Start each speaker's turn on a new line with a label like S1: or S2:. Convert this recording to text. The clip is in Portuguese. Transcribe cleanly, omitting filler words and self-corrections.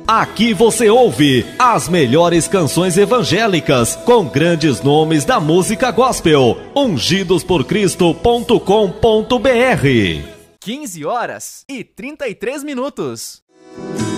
S1: Aqui você ouve as melhores canções evangélicas com grandes nomes da música gospel. ungidosporcristo.com.br
S2: 15 horas e 33 minutos.